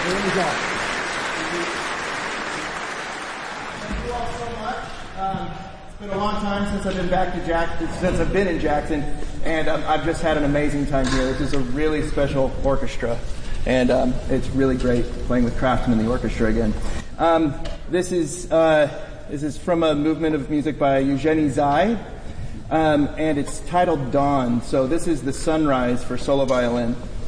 Here we go. Thank you all so much. It's been a long time since I've been in Jackson, and I've just had an amazing time here. This is a really special orchestra, and it's really great playing with Craftsman in the orchestra again. This is from a movement of music by Eugenie Zai, and it's titled Dawn. So this is the sunrise for solo violin.